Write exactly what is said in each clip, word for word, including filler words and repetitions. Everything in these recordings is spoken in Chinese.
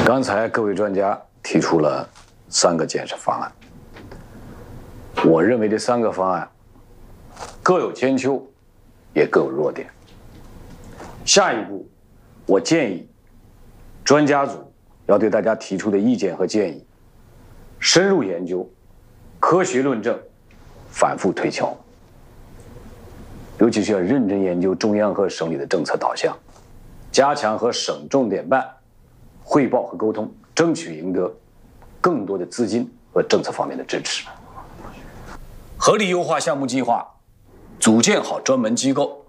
刚才各位专家提出了三个建设方案，我认为这三个方案各有千秋，也各有弱点。下一步，我建议专家组要对大家提出的意见和建议深入研究，科学论证，反复推敲。尤其是要认真研究中央和省里的政策导向，加强和省重点办汇报和沟通，争取赢得更多的资金和政策方面的支持。合理优化项目计划，组建好专门机构。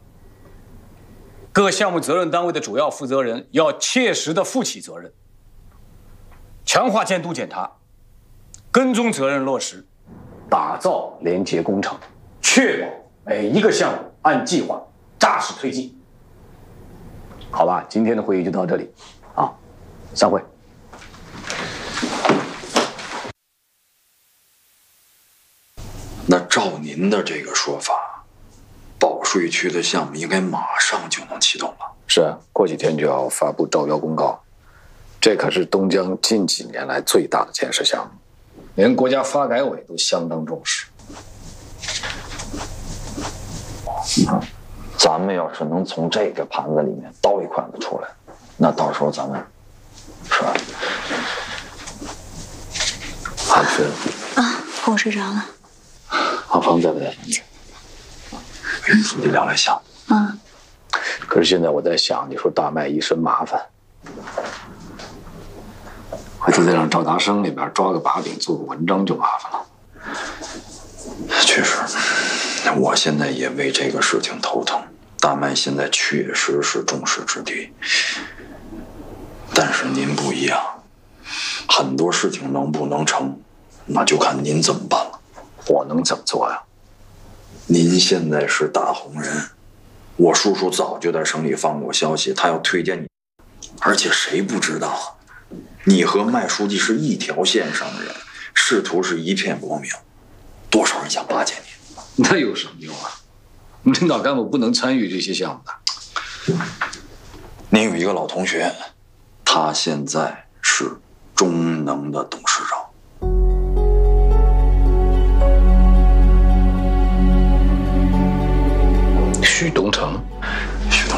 各项目责任单位的主要负责人要切实的负起责任，强化监督检查，跟踪责任落实，打造廉洁工程，确保每一个项目按计划扎实推进。好吧，今天的会议就到这里，啊，散会。 那照您的这个说法，保税区的项目应该马上就能启动了。 是啊，过几天就要发布招标公告，这可是东江近几年来最大的建设项目，连国家发改委都相当重视。 嗯，咱们要是能从这个盘子里面倒一块子出来，那到时候咱们是吧？ 好吃啊，我睡着了。 郝芳在不在？ 跟书记聊聊项目。嗯。 可是现在我在想，你说大麦一身麻烦，回头再让赵达生那边抓个把柄，做个文章就麻烦了。 确实，我现在也为这个事情头疼。大麦现在确实是众矢之的，但是您不一样，很多事情能不能成，那就看您怎么办了。 我能怎么做呀？ 您现在是大红人，我叔叔早就在省里放过消息，他要推荐你，而且谁不知道啊？你和麦书记是一条线上的人，仕途是一片光明，多少人想巴结你？ 那有什么用啊？领导干部不能参与这些项目的。 您有一个老同学，他现在是中能的董事长。 许东城，